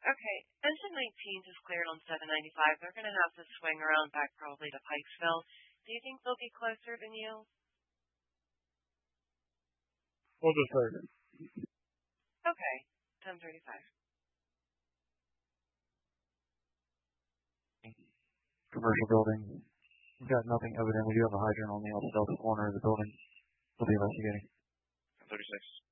Okay, engine 19 is cleared on 795. They're going to have to swing around back probably to Pikesville. Do you think they'll be closer than you? We'll just hurt it. Okay, 1035. Commercial building. We've got nothing evident. We do have a hydrant on the south corner of the building. We'll be investigating. 36.